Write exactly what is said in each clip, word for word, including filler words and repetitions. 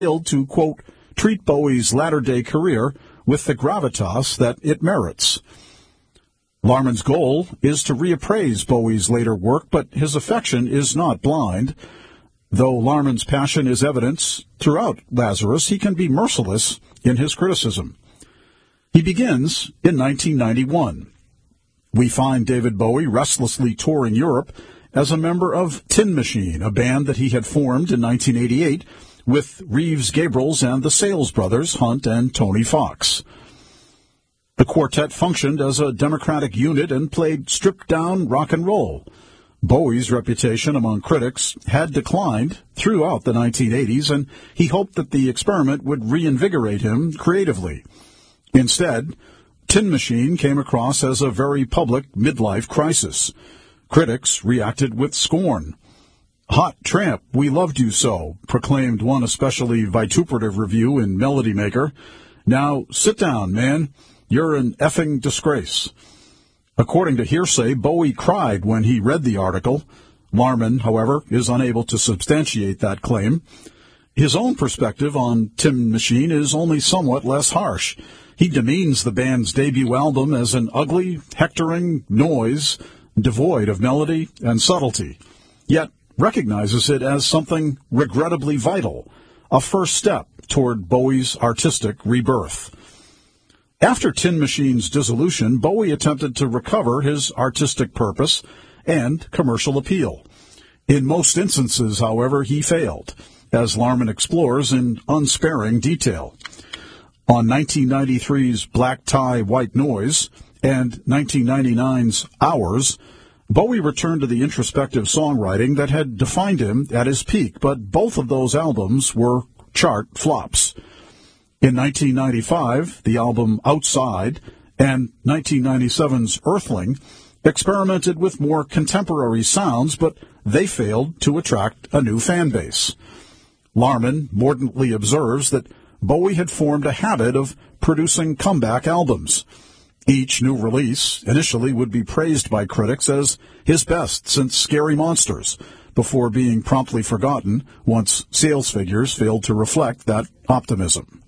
failed to, quote, treat Bowie's latter-day career with the gravitas that it merits. Larman's goal is to reappraise Bowie's later work, but his affection is not blind. Though Larman's passion is evident throughout Lazarus, he can be merciless in his criticism. He begins in nineteen ninety-one. We find David Bowie restlessly touring Europe as a member of Tin Machine, a band that he had formed in nineteen eighty-eight with Reeves Gabrels and the Sales Brothers, Hunt and Tony Fox. The quartet functioned as a democratic unit and played stripped-down rock and roll. Bowie's reputation among critics had declined throughout the nineteen eighties, and he hoped that the experiment would reinvigorate him creatively. Instead, Tin Machine came across as a very public midlife crisis. Critics reacted with scorn. "Hot tramp, we loved you so," proclaimed one especially vituperative review in Melody Maker. "Now, sit down, man. You're an effing disgrace." According to Hearsay, Bowie cried when he read the article. Larman, however, is unable to substantiate that claim. His own perspective on Tin Machine is only somewhat less harsh. He demeans the band's debut album as an ugly, hectoring noise devoid of melody and subtlety, yet recognizes it as something regrettably vital, a first step toward Bowie's artistic rebirth. After Tin Machine's dissolution, Bowie attempted to recover his artistic purpose and commercial appeal. In most instances, however, he failed, as Larman explores in unsparing detail. On nineteen ninety-three's Black Tie, White Noise and nineteen ninety-nine's Hours, Bowie returned to the introspective songwriting that had defined him at his peak, but both of those albums were chart flops. In nineteen ninety-five, the album Outside and nineteen ninety-seven's Earthling experimented with more contemporary sounds, but they failed to attract a new fan base. Larman mordantly observes that Bowie had formed a habit of producing comeback albums. Each new release initially would be praised by critics as his best since Scary Monsters, before being promptly forgotten once sales figures failed to reflect that optimism.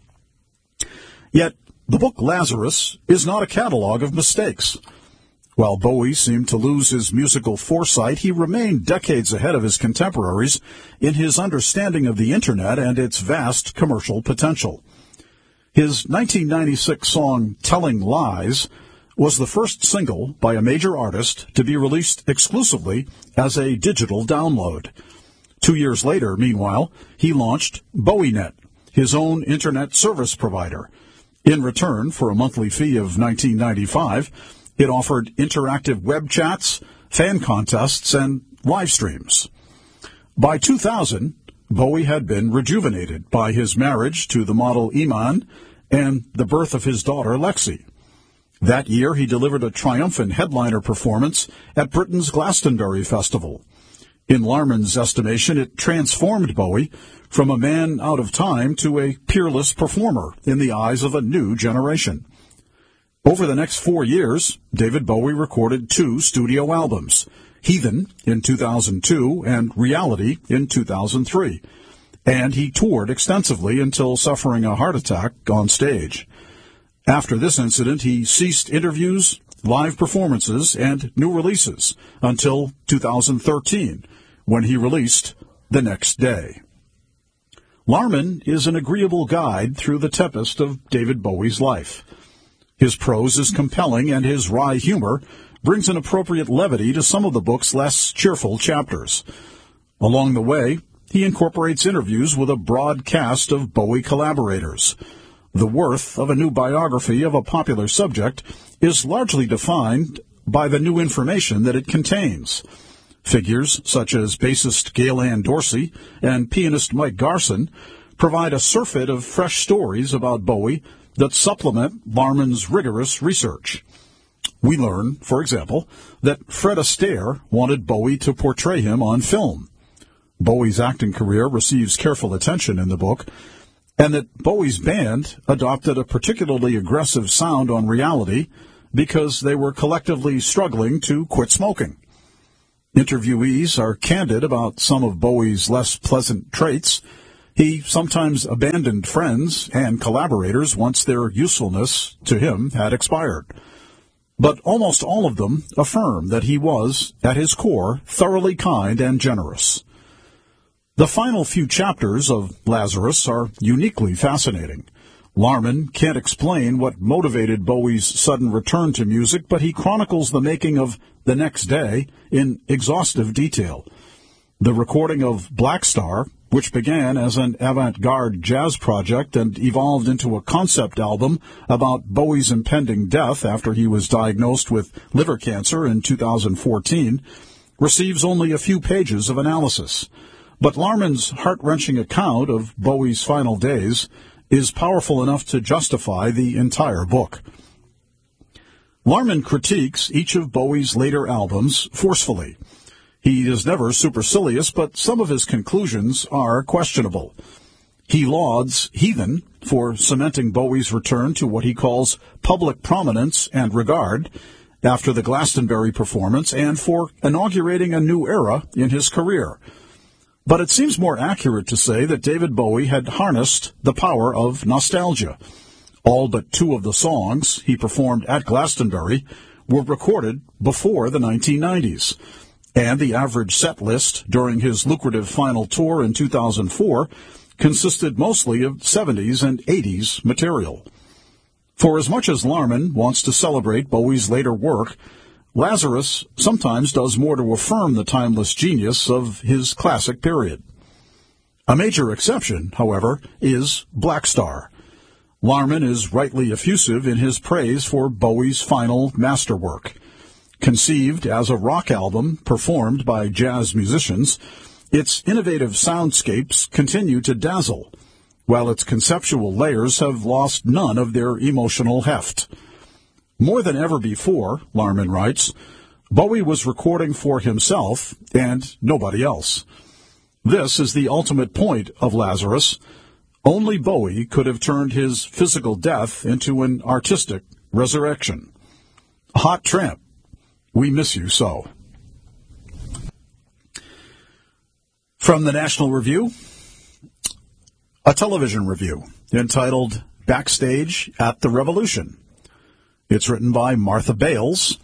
Yet, the book Lazarus is not a catalog of mistakes. While Bowie seemed to lose his musical foresight, he remained decades ahead of his contemporaries in his understanding of the Internet and its vast commercial potential. His nineteen ninety-six song Telling Lies was the first single by a major artist to be released exclusively as a digital download. Two years later, meanwhile, he launched BowieNet, his own Internet service provider. In return for a monthly fee of nineteen ninety-five dollars, it offered interactive web chats, fan contests, and live streams. By two thousand, Bowie had been rejuvenated by his marriage to the model Iman and the birth of his daughter Lexi. That year, he delivered a triumphant headliner performance at Britain's Glastonbury Festival. In Larman's estimation, it transformed Bowie from a man out of time to a peerless performer in the eyes of a new generation. Over the next four years, David Bowie recorded two studio albums, Heathen in two thousand two and Reality in two thousand three, and he toured extensively until suffering a heart attack on stage. After this incident, he ceased interviews, live performances, and new releases until two thousand thirteen, when he released The Next Day. Larman is an agreeable guide through the tempest of David Bowie's life. His prose is compelling, and his wry humor brings an appropriate levity to some of the book's less cheerful chapters. Along the way, he incorporates interviews with a broad cast of Bowie collaborators. The worth of a new biography of a popular subject is largely defined by the new information that it contains. Figures such as bassist Gayle Dorsey and pianist Mike Garson provide a surfeit of fresh stories about Bowie that supplement Larman's rigorous research. We learn, for example, that Fred Astaire wanted Bowie to portray him on film. Bowie's acting career receives careful attention in the book, and that Bowie's band adopted a particularly aggressive sound on Reality because they were collectively struggling to quit smoking. Interviewees are candid about some of Bowie's less pleasant traits. He sometimes abandoned friends and collaborators once their usefulness to him had expired. But almost all of them affirm that he was, at his core, thoroughly kind and generous. The final few chapters of Lazarus are uniquely fascinating. Larman can't explain what motivated Bowie's sudden return to music, but he chronicles the making of The Next Day in exhaustive detail. The recording of Black Star, which began as an avant-garde jazz project and evolved into a concept album about Bowie's impending death after he was diagnosed with liver cancer in two thousand fourteen, receives only a few pages of analysis. But Larman's heart-wrenching account of Bowie's final days is powerful enough to justify the entire book. Larman critiques each of Bowie's later albums forcefully. He is never supercilious, but some of his conclusions are questionable. He lauds Heathen for cementing Bowie's return to what he calls public prominence and regard after the Glastonbury performance, and for inaugurating a new era in his career. But it seems more accurate to say that David Bowie had harnessed the power of nostalgia. All but two of the songs he performed at Glastonbury were recorded before the nineteen nineties, and the average set list during his lucrative final tour in two thousand four consisted mostly of seventies and eighties material. For as much as Larman wants to celebrate Bowie's later work, Lazarus sometimes does more to affirm the timeless genius of his classic period. A major exception, however, is Black Star. Larman is rightly effusive in his praise for Bowie's final masterwork. Conceived as a rock album performed by jazz musicians, its innovative soundscapes continue to dazzle, while its conceptual layers have lost none of their emotional heft. More than ever before, Larman writes, Bowie was recording for himself and nobody else. This is the ultimate point of Lazarus. Only Bowie could have turned his physical death into an artistic resurrection. Hot tramp. We miss you so. From the National Review, a television review entitled Backstage at the Revolution. It's written by Martha Bales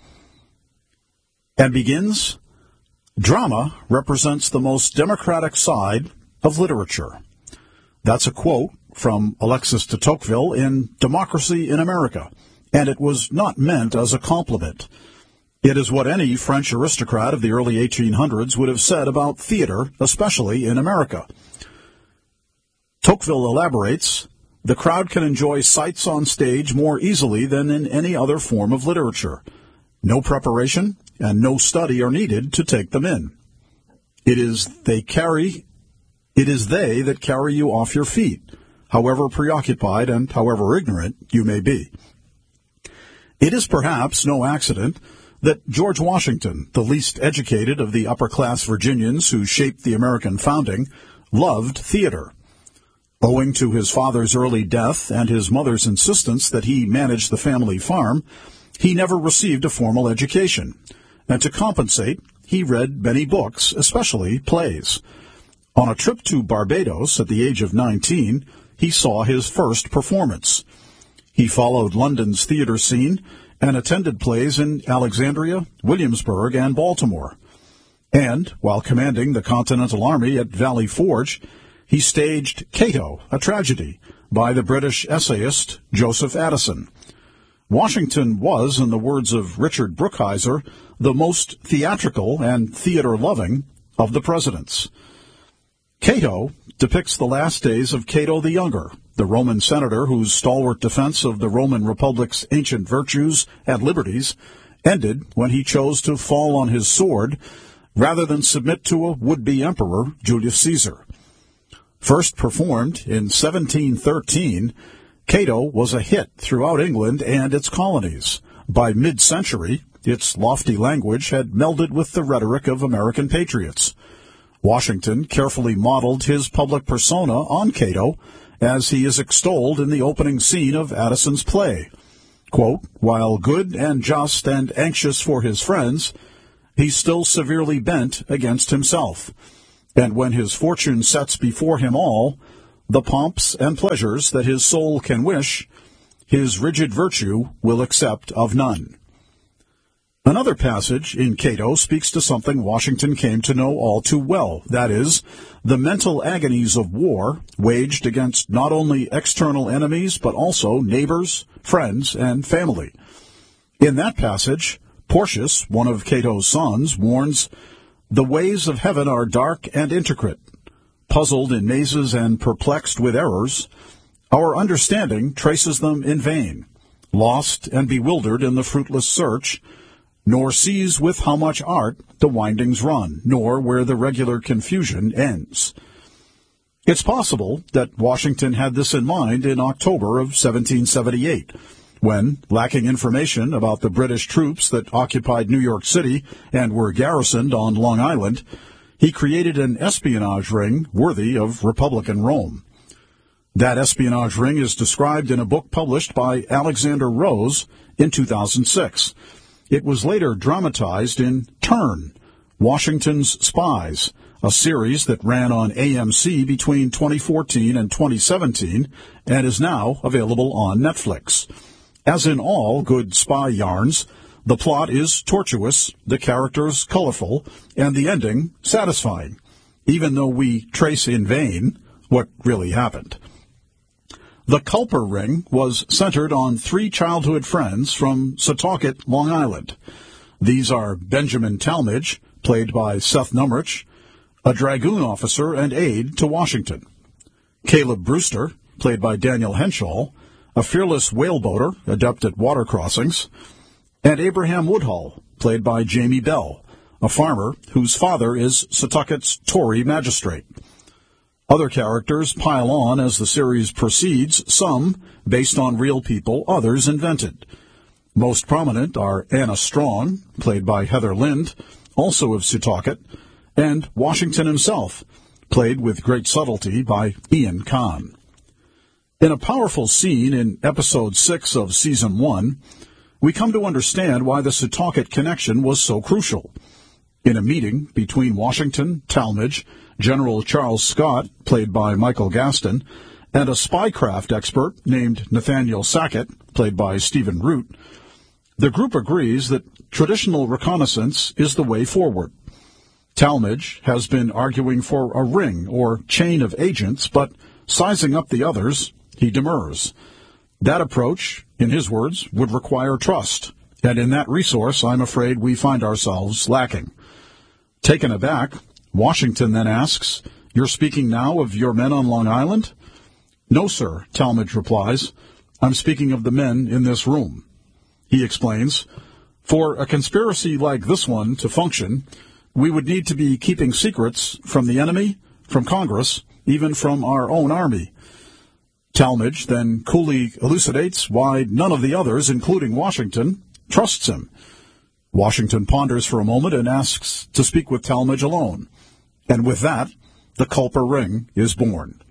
and begins, Drama represents the most democratic side of literature. That's a quote from Alexis de Tocqueville in Democracy in America, and it was not meant as a compliment. It is what any French aristocrat of the early eighteen hundreds would have said about theater, especially in America. Tocqueville elaborates, the crowd can enjoy sights on stage more easily than in any other form of literature. No preparation and no study are needed to take them in. It is they carry, it is they that carry you off your feet, however preoccupied and however ignorant you may be. It is perhaps no accident that George Washington, the least educated of the upper-class Virginians who shaped the American founding, loved theater. Owing to his father's early death and his mother's insistence that he manage the family farm, he never received a formal education, and to compensate, he read many books, especially plays. On a trip to Barbados at the age of nineteen, he saw his first performance. He followed London's theater scene and attended plays in Alexandria, Williamsburg, and Baltimore. And, while commanding the Continental Army at Valley Forge, he staged Cato, a tragedy, by the British essayist Joseph Addison. Washington was, in the words of Richard Brookhiser, the most theatrical and theater-loving of the presidents. Cato depicts the last days of Cato the Younger, the Roman senator whose stalwart defense of the Roman Republic's ancient virtues and liberties ended when he chose to fall on his sword rather than submit to a would-be emperor, Julius Caesar. First performed in seventeen thirteen, Cato was a hit throughout England and its colonies. By mid-century, its lofty language had melded with the rhetoric of American patriots. Washington carefully modeled his public persona on Cato, as he is extolled in the opening scene of Addison's play. Quote, while good and just and anxious for his friends, he's still severely bent against himself. And when his fortune sets before him all, the pomps and pleasures that his soul can wish, his rigid virtue will accept of none. Another passage in Cato speaks to something Washington came to know all too well, that is, the mental agonies of war waged against not only external enemies but also neighbors, friends, and family. In that passage, Porcius, one of Cato's sons, warns, "The ways of heaven are dark and intricate. Puzzled in mazes and perplexed with errors, our understanding traces them in vain, lost and bewildered in the fruitless search, nor sees with how much art the windings run, nor where the regular confusion ends." It's possible that Washington had this in mind in October of seventeen seventy-eight, when, lacking information about the British troops that occupied New York City and were garrisoned on Long Island, he created an espionage ring worthy of Republican Rome. That espionage ring is described in a book published by Alexander Rose in two thousand six. It was later dramatized in Turn, Washington's Spies, a series that ran on A M C between twenty fourteen and twenty seventeen and is now available on Netflix. As in all good spy yarns, the plot is tortuous, the characters colorful, and the ending satisfying, even though we trace in vain what really happened. The Culper Ring was centered on three childhood friends from Setauket, Long Island. These are Benjamin Talmadge, played by Seth Numrich, a dragoon officer and aide to Washington; Caleb Brewster, played by Daniel Henshaw, a fearless whaleboater adept at water crossings; and Abraham Woodhull, played by Jamie Bell, a farmer whose father is Setuket's Tory magistrate. Other characters pile on as the series proceeds, some based on real people, others invented. Most prominent are Anna Strong, played by Heather Lind, also of Setauket, and Washington himself, played with great subtlety by Ian Kahn. In a powerful scene in Episode six of Season one, we come to understand why the Setauket connection was so crucial. In a meeting between Washington, Talmadge, General Charles Scott, played by Michael Gaston, and a spycraft expert named Nathaniel Sackett, played by Stephen Root, the group agrees that traditional reconnaissance is the way forward. Talmadge has been arguing for a ring or chain of agents, but sizing up the others, he demurs. That approach, in his words, would require trust, and in that resource I'm afraid we find ourselves lacking. Taken aback, Washington then asks, "You're speaking now of your men on Long Island?" "No, sir," Talmadge replies. "I'm speaking of the men in this room." He explains, "For a conspiracy like this one to function, we would need to be keeping secrets from the enemy, from Congress, even from our own army." Talmadge then coolly elucidates why none of the others, including Washington, trusts him. Washington ponders for a moment and asks to speak with Talmadge alone. And with that, the Culper Ring is born.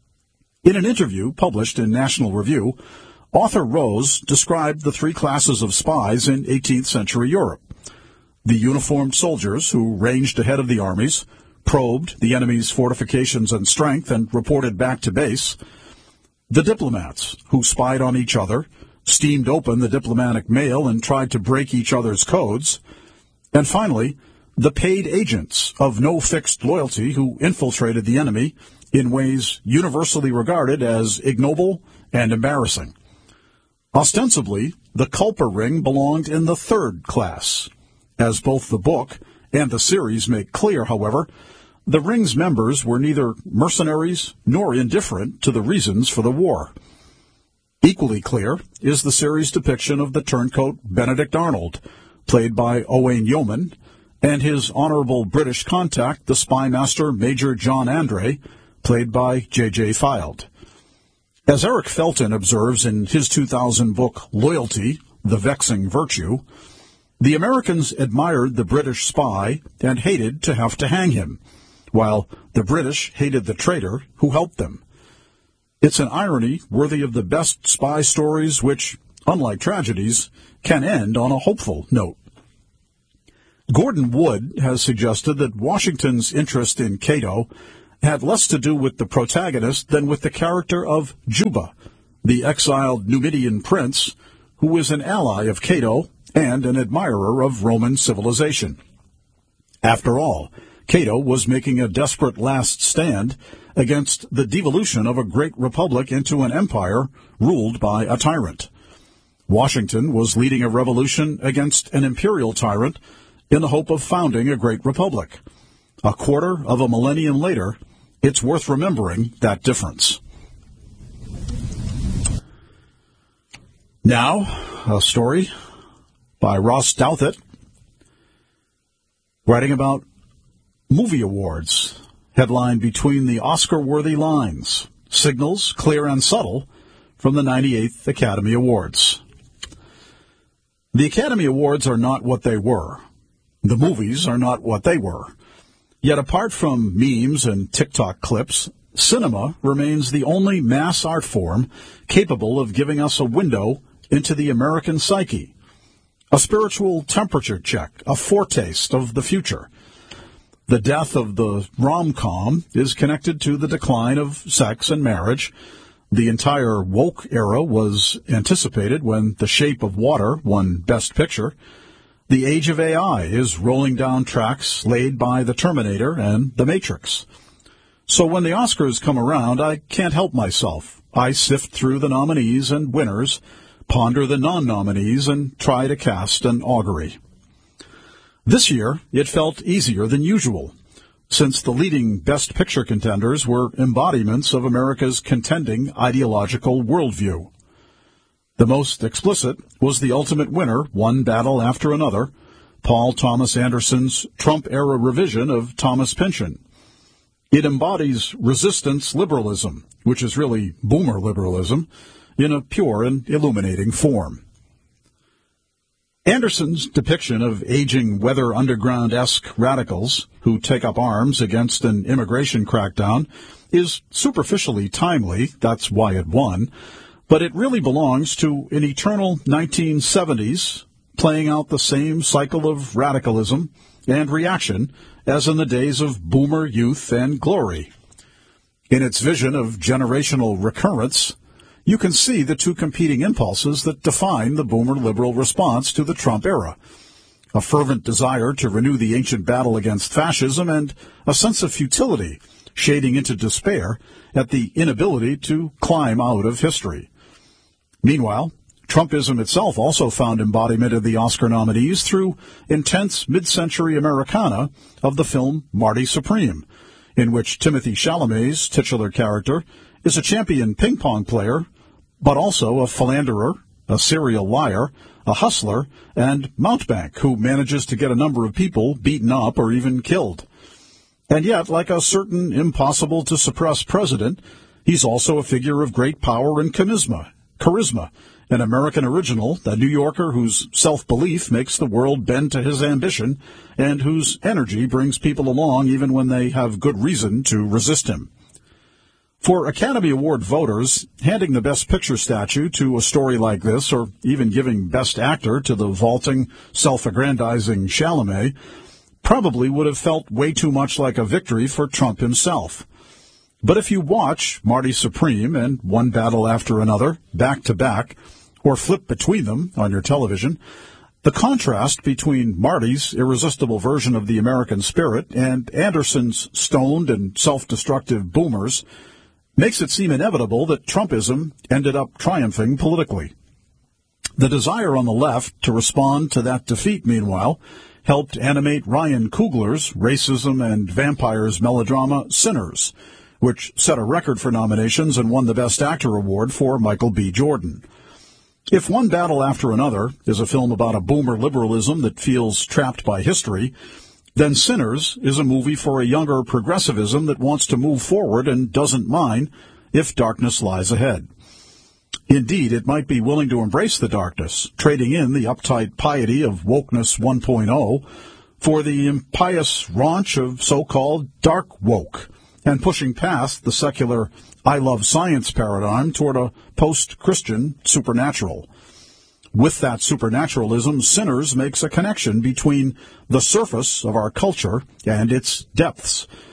In an interview published in National Review, author Rose described the three classes of spies in eighteenth century Europe. The uniformed soldiers who ranged ahead of the armies, probed the enemy's fortifications and strength, and reported back to base; the diplomats who spied on each other, steamed open the diplomatic mail, and tried to break each other's codes; and finally, the paid agents of no fixed loyalty who infiltrated the enemy in ways universally regarded as ignoble and embarrassing. Ostensibly, the Culper Ring belonged in the third class. As both the book and the series make clear, however, the Ring's members were neither mercenaries nor indifferent to the reasons for the war. Equally clear is the series' depiction of the turncoat Benedict Arnold, played by Owain Yeoman, and his honorable British contact, the spymaster Major John Andre, played by J J Feild. As Eric Felton observes in his two thousand book Loyalty, The Vexing Virtue, the Americans admired the British spy and hated to have to hang him, while the British hated the traitor who helped them. It's an irony worthy of the best spy stories which, unlike tragedies, can end on a hopeful note. Gordon Wood has suggested that Washington's interest in Cato had less to do with the protagonist than with the character of Juba, the exiled Numidian prince, who was an ally of Cato and an admirer of Roman civilization. After all, Cato was making a desperate last stand against the devolution of a great republic into an empire ruled by a tyrant. Washington was leading a revolution against an imperial tyrant in the hope of founding a great republic. A quarter of a millennium later, it's worth remembering that difference. Now, a story by Ross Douthat, writing about movie awards, headlined Between the Oscar-Worthy Lines, Signals, Clear and Subtle, from the ninety-eighth Academy Awards. The Academy Awards are not what they were. The movies are not what they were. Yet apart from memes and TikTok clips, cinema remains the only mass art form capable of giving us a window into the American psyche, a spiritual temperature check, a foretaste of the future. The death of the rom-com is connected to the decline of sex and marriage. The entire woke era was anticipated when The Shape of Water won Best Picture. The age of A I is rolling down tracks laid by The Terminator and The Matrix. So when the Oscars come around, I can't help myself. I sift through the nominees and winners, ponder the non-nominees, and try to cast an augury. This year, it felt easier than usual, since the leading Best Picture contenders were embodiments of America's contending ideological worldview. The most explicit was the ultimate winner, one battle after another, Paul Thomas Anderson's Trump-era revision of Thomas Pynchon. It embodies resistance liberalism, which is really boomer liberalism, in a pure and illuminating form. Anderson's depiction of aging Weather Underground-esque radicals who take up arms against an immigration crackdown is superficially timely, that's why it won, but it really belongs to an eternal nineteen seventies, playing out the same cycle of radicalism and reaction as in the days of boomer youth and glory. In its vision of generational recurrence, you can see the two competing impulses that define the boomer liberal response to the Trump era. A fervent desire to renew the ancient battle against fascism and a sense of futility shading into despair at the inability to climb out of history. Meanwhile, Trumpism itself also found embodiment of the Oscar nominees through intense mid-century Americana of the film Marty Supreme, in which Timothée Chalamet's titular character is a champion ping-pong player, but also a philanderer, a serial liar, a hustler, and mountebank who manages to get a number of people beaten up or even killed. And yet, like a certain impossible-to-suppress president, he's also a figure of great power and charisma, charisma, an American original, a New Yorker whose self-belief makes the world bend to his ambition, and whose energy brings people along even when they have good reason to resist him. For Academy Award voters, handing the Best Picture statue to a story like this, or even giving Best Actor to the vaulting, self-aggrandizing Chalamet, probably would have felt way too much like a victory for Trump himself. But if you watch Marty Supreme and One Battle After Another, back-to-back, or flip between them on your television, the contrast between Marty's irresistible version of the American spirit and Anderson's stoned and self-destructive boomers makes it seem inevitable that Trumpism ended up triumphing politically. The desire on the left to respond to that defeat, meanwhile, helped animate Ryan Coogler's racism and vampires melodrama Sinners, which set a record for nominations and won the Best Actor award for Michael B. Jordan. If One Battle After Another is a film about a boomer liberalism that feels trapped by history, then Sinners is a movie for a younger progressivism that wants to move forward and doesn't mind if darkness lies ahead. Indeed, it might be willing to embrace the darkness, trading in the uptight piety of wokeness one point oh for the impious raunch of so-called dark woke, and pushing past the secular I love science paradigm toward a post-Christian supernatural. With that supernaturalism, Sinners makes a connection between the surface of our culture and its depths.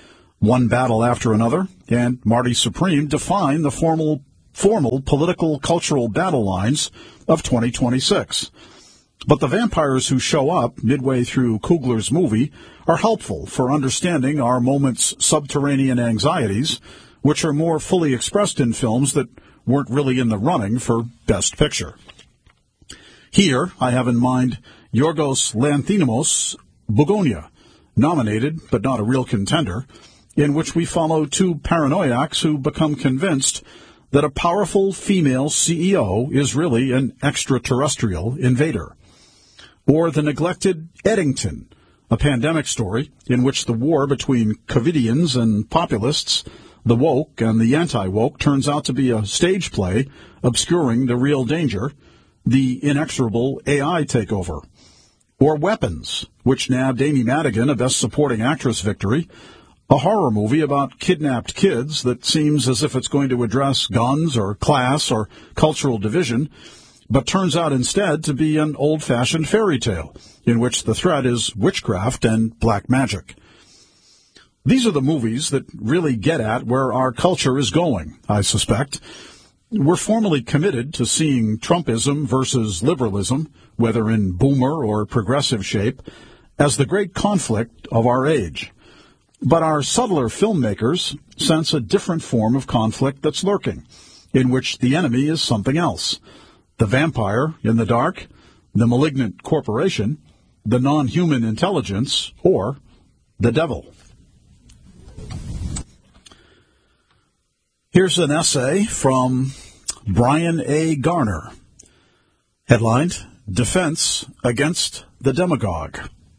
One battle after another, and Marty Supreme define the formal, formal political cultural battle lines of twenty twenty-six. But the vampires who show up midway through Coogler's movie are helpful for understanding our moment's subterranean anxieties, which are more fully expressed in films that weren't really in the running for Best Picture. Here, I have in mind Yorgos Lanthimos' Bugonia, nominated but not a real contender, in which we follow two paranoiacs who become convinced that a powerful female C E O is really an extraterrestrial invader. Or The Neglected Eddington, a pandemic story in which the war between Covidians and populists, the woke and the anti-woke, turns out to be a stage play obscuring the real danger, the inexorable A I takeover. Or Weapons, which nabbed Amy Madigan a Best Supporting Actress victory, a horror movie about kidnapped kids that seems as if it's going to address guns or class or cultural division, but turns out instead to be an old-fashioned fairy tale in which the threat is witchcraft and black magic. These are the movies that really get at where our culture is going, I suspect. We're formally committed to seeing Trumpism versus liberalism, whether in boomer or progressive shape, as the great conflict of our age. But our subtler filmmakers sense a different form of conflict that's lurking, in which the enemy is something else. The vampire in the dark, the malignant corporation, the non-human intelligence, or the devil. Here's an essay from Brian A. Garner, headlined, Defense Against the Demagogue.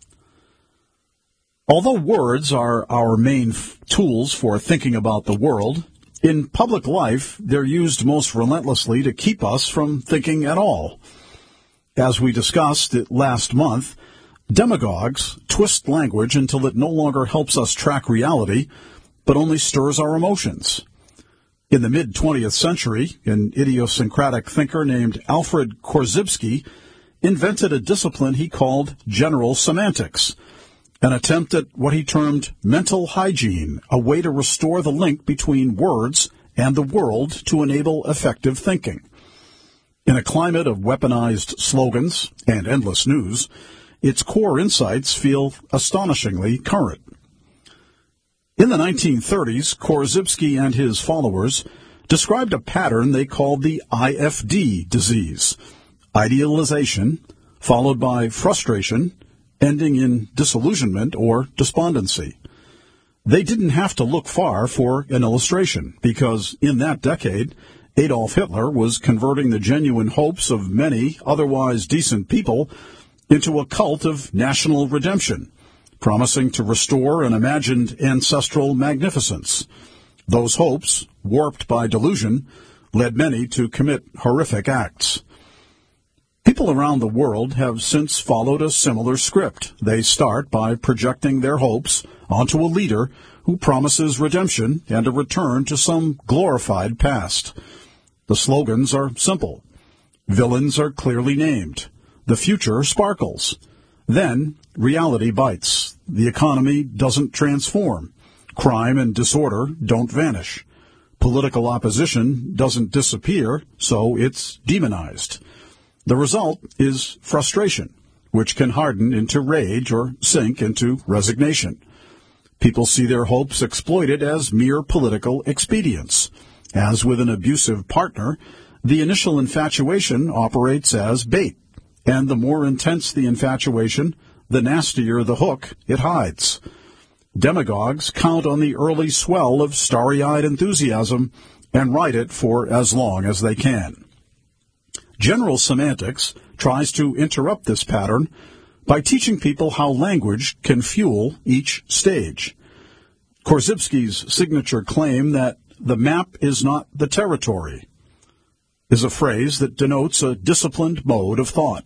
Although words are our main f- tools for thinking about the world, in public life, they're used most relentlessly to keep us from thinking at all. As we discussed it last month, demagogues twist language until it no longer helps us track reality, but only stirs our emotions. In the mid-twentieth century, an idiosyncratic thinker named Alfred Korzybski invented a discipline he called general semantics, an attempt at what he termed mental hygiene, a way to restore the link between words and the world to enable effective thinking. In a climate of weaponized slogans and endless news, its core insights feel astonishingly current. In the nineteen thirties, Korzybski and his followers described a pattern they called the I F D disease, idealization, followed by frustration, ending in disillusionment or despondency. They didn't have to look far for an illustration, because in that decade, Adolf Hitler was converting the genuine hopes of many otherwise decent people into a cult of national redemption, promising to restore an imagined ancestral magnificence. Those hopes, warped by delusion, led many to commit horrific acts. People around the world have since followed a similar script. They start by projecting their hopes onto a leader who promises redemption and a return to some glorified past. The slogans are simple. Villains are clearly named. The future sparkles. Then, reality bites. The economy doesn't transform. Crime and disorder don't vanish. Political opposition doesn't disappear, so it's demonized. The result is frustration, which can harden into rage or sink into resignation. People see their hopes exploited as mere political expedients. As with an abusive partner, the initial infatuation operates as bait, and the more intense the infatuation, the nastier the hook it hides. Demagogues count on the early swell of starry-eyed enthusiasm and ride it for as long as they can. General semantics tries to interrupt this pattern by teaching people how language can fuel each stage. Korzybski's signature claim that the map is not the territory is a phrase that denotes a disciplined mode of thought.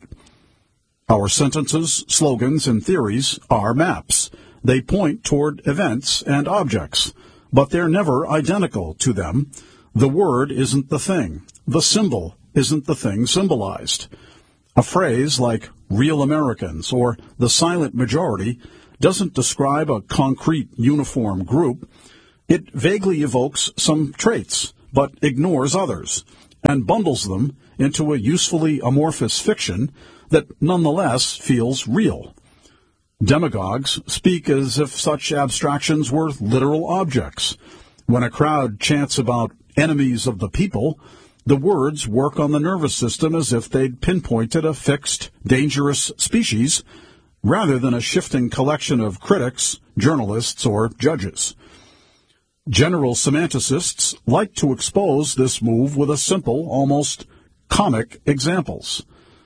Our sentences, slogans, and theories are maps. They point toward events and objects, but they're never identical to them. The word isn't the thing. The symbol isn't the thing symbolized. A phrase like real Americans or the silent majority doesn't describe a concrete, uniform group. It vaguely evokes some traits, but ignores others, and bundles them into a usefully amorphous fiction that nonetheless feels real. Demagogues speak as if such abstractions were literal objects. When a crowd chants about enemies of the people, the words work on the nervous system as if they'd pinpointed a fixed, dangerous species, rather than a shifting collection of critics, journalists, or judges. General semanticists like to expose this move with a simple, almost comic examples.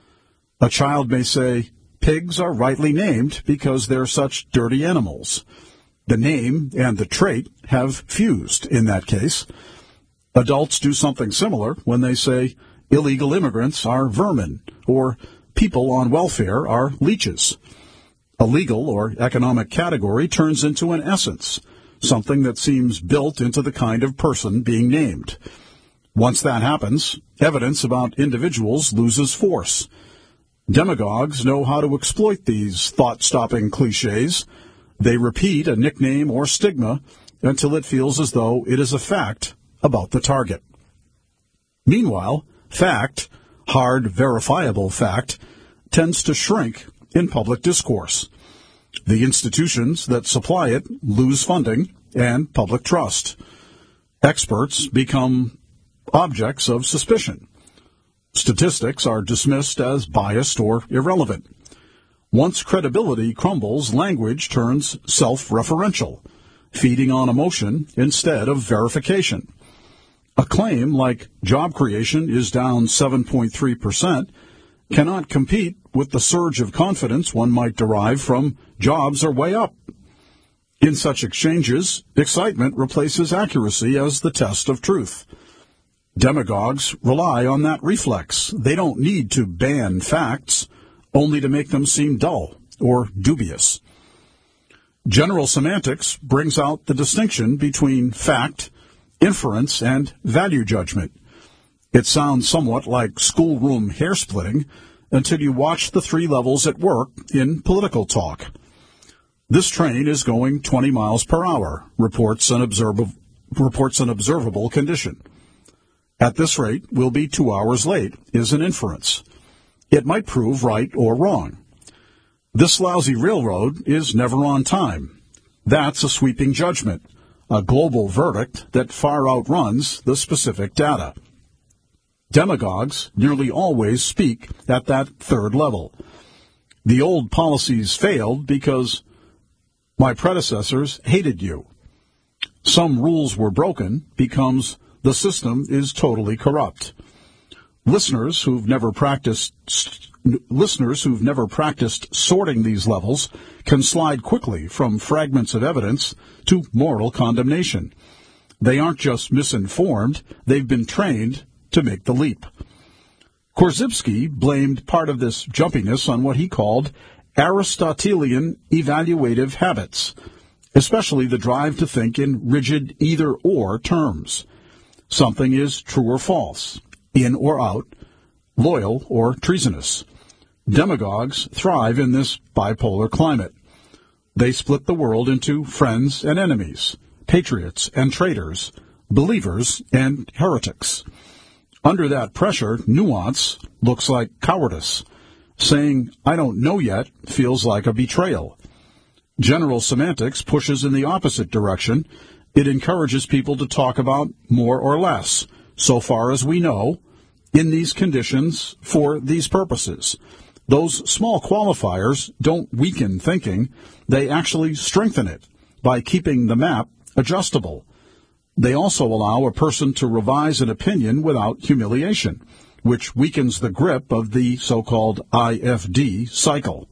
A child may say, pigs are rightly named because they're such dirty animals. The name and the trait have fused in that case. Adults do something similar when they say, illegal immigrants are vermin, or people on welfare are leeches. A legal or economic category turns into an essence, something that seems built into the kind of person being named. Once that happens, evidence about individuals loses force. Demagogues know how to exploit these thought-stopping cliches. They repeat a nickname or stigma until it feels as though it is a fact about the target. Meanwhile, fact, hard, verifiable fact, tends to shrink in public discourse. The institutions that supply it lose funding and public trust. Experts become objects of suspicion. Statistics are dismissed as biased or irrelevant. Once credibility crumbles, language turns self-referential, feeding on emotion instead of verification. A claim like job creation is down seven point three percent cannot compete with the surge of confidence one might derive from jobs are way up. In such exchanges, excitement replaces accuracy as the test of truth. Demagogues rely on that reflex. They don't need to ban facts, only to make them seem dull or dubious. General semantics brings out the distinction between fact, inference, and value judgment. It sounds somewhat like schoolroom hair-splitting until you watch the three levels at work in political talk. This train is going twenty miles per hour, reports an, observ- reports an observable condition. At this rate, we'll be two hours late, is an inference. It might prove right or wrong. This lousy railroad is never on time. That's a sweeping judgment, a global verdict that far outruns the specific data. Demagogues nearly always speak at that third level. The old policies failed because my predecessors hated you. Some rules were broken becomes the system is totally corrupt. Listeners who've never practiced listeners who've never practiced sorting these levels can slide quickly from fragments of evidence to moral condemnation. They aren't just misinformed, they've been trained to make the leap. Korzybski blamed part of this jumpiness on what he called Aristotelian evaluative habits, especially the drive to think in rigid either-or terms. Something is true or false, in or out, loyal or treasonous. Demagogues thrive in this bipolar climate. They split the world into friends and enemies, patriots and traitors, believers and heretics. Under that pressure, nuance looks like cowardice. Saying, I don't know yet, feels like a betrayal. General semantics pushes in the opposite direction. It encourages people to talk about more or less, so far as we know, in these conditions, for these purposes. Those small qualifiers don't weaken thinking. They actually strengthen it by keeping the map adjustable. They also allow a person to revise an opinion without humiliation, which weakens the grip of the so-called I F D cycle.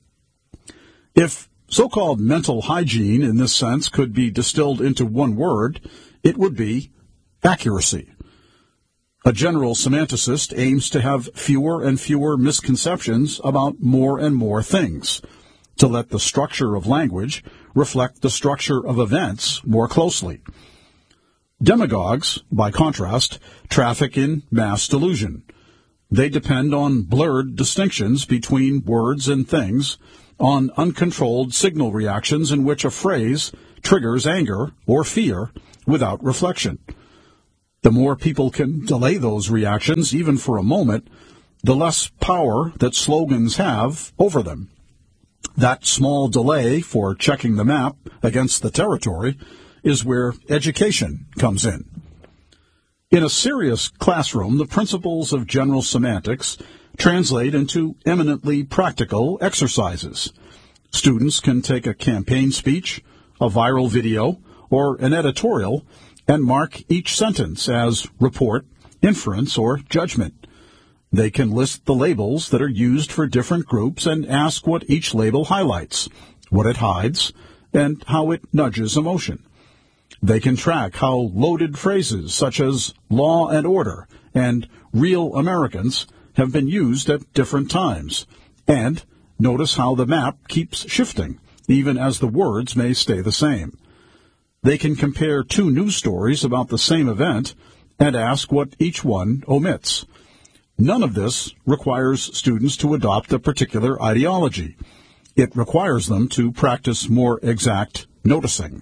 If so-called mental hygiene in this sense could be distilled into one word, it would be accuracy. A general semanticist aims to have fewer and fewer misconceptions about more and more things, to let the structure of language reflect the structure of events more closely. Demagogues, by contrast, traffic in mass delusion. They depend on blurred distinctions between words and things on uncontrolled signal reactions in which a phrase triggers anger or fear without reflection. The more people can delay those reactions, even for a moment, the less power that slogans have over them. That small delay for checking the map against the territory is where education comes in. In a serious classroom, the principles of general semantics translate into eminently practical exercises. Students can take a campaign speech, a viral video, or an editorial and mark each sentence as report, inference, or judgment. They can list the labels that are used for different groups and ask what each label highlights, what it hides, and how it nudges emotion. They can track how loaded phrases such as law and order and real Americans have been used at different times, and notice how the map keeps shifting, even as the words may stay the same. They can compare two news stories about the same event and ask what each one omits. None of this requires students to adopt a particular ideology. It requires them to practice more exact noticing.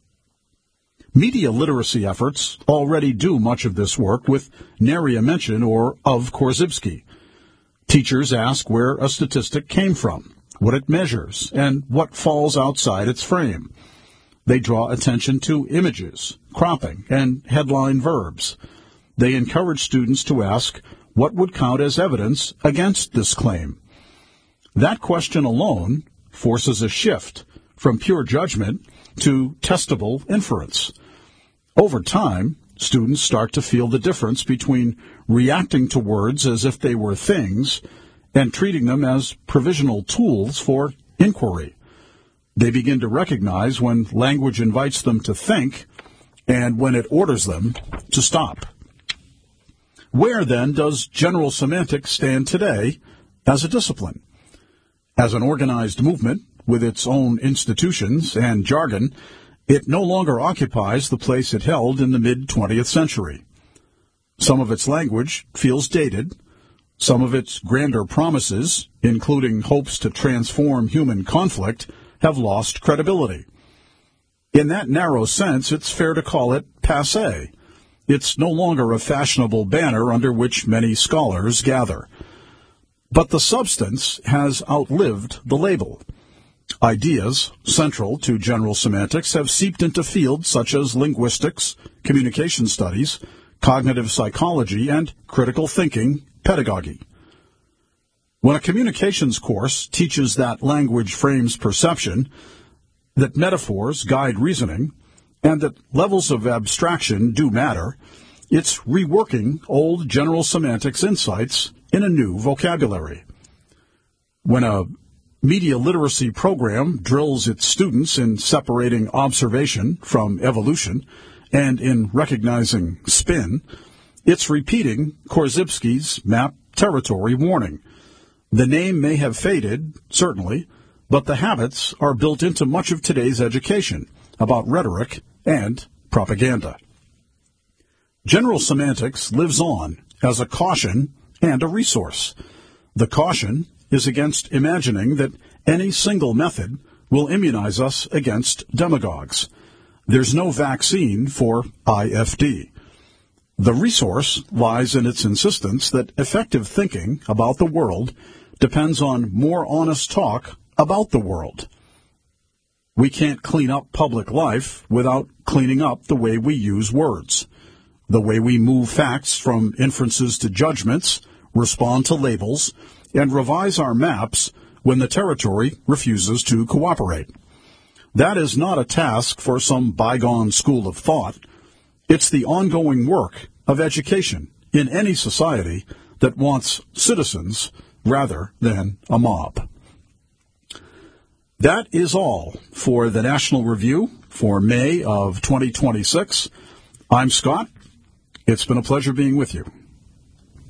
Media literacy efforts already do much of this work with nary a mention or of Korzybski. Teachers ask where a statistic came from, what it measures, and what falls outside its frame. They draw attention to images, cropping, and headline verbs. They encourage students to ask what would count as evidence against this claim. That question alone forces a shift from pure judgment to testable inference. Over time, students start to feel the difference between reacting to words as if they were things and treating them as provisional tools for inquiry. They begin to recognize when language invites them to think and when it orders them to stop. Where, then, does general semantics stand today as a discipline? As an organized movement with its own institutions and jargon, it no longer occupies the place it held in the mid-twentieth century. Some of its language feels dated. Some of its grander promises, including hopes to transform human conflict, have lost credibility. In that narrow sense, it's fair to call it passé. It's no longer a fashionable banner under which many scholars gather. But the substance has outlived the label. Ideas central to general semantics have seeped into fields such as linguistics, communication studies, cognitive psychology, and critical thinking pedagogy. When a communications course teaches that language frames perception, that metaphors guide reasoning, and that levels of abstraction do matter, it's reworking old general semantics insights in a new vocabulary. When a media literacy program drills its students in separating observation from evolution and in recognizing spin, it's repeating Korzybski's map territory warning. The name may have faded, certainly, but the habits are built into much of today's education about rhetoric and propaganda. General semantics lives on as a caution and a resource. The caution is against imagining that any single method will immunize us against demagogues. There's no vaccine for I F D. The resource lies in its insistence that effective thinking about the world depends on more honest talk about the world. We can't clean up public life without cleaning up the way we use words, the way we move facts from inferences to judgments, respond to labels, and revise our maps when the territory refuses to cooperate. That is not a task for some bygone school of thought. It's the ongoing work of education in any society that wants citizens rather than a mob. That is all for the National Review for May of twenty twenty-six. I'm Scott. It's been a pleasure being with you.